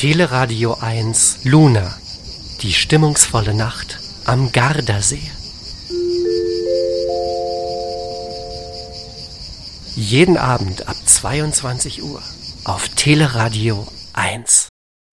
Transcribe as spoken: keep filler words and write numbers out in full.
Teleradio eins Luna, die stimmungsvolle Nacht am Gardasee. Jeden Abend ab zweiundzwanzig Uhr auf Teleradio eins.